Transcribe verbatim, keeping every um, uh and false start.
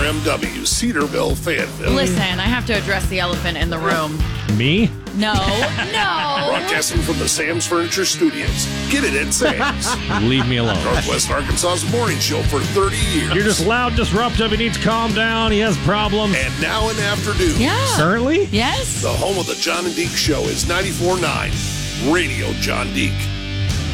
M W, Cedarville, Fayetteville. Listen, I have to address the elephant in the room. Me? No, no. Broadcasting from the Sam's Furniture Studios. Get it at Sam's. Leave me alone. Northwest Arkansas's morning show for thirty years. You're just loud, disruptive. He needs to calm down. He has problems. And now in afternoon. Yeah. Currently? Yes. The home of the John and Deke Show is ninety-four point nine Radio John Deke.